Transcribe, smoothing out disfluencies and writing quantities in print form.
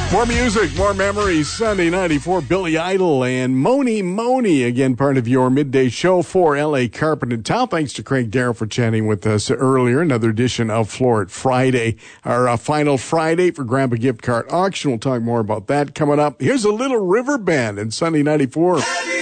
More music, more memories. Sunday 94, Billy Idol and Moni Moni. Again, part of your midday show for L.A. Carpet and Towel. Thanks to Craig Darrow for chatting with us earlier. Another edition of Floor It Friday. Our final Friday for Grab a Gift Card Auction. We'll talk more about that coming up. Here's a Little River Band in Sunday 94.